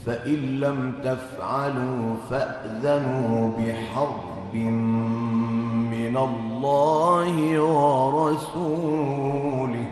فإن لم تفعلوا فأذنوا بحرب من الله ورسوله.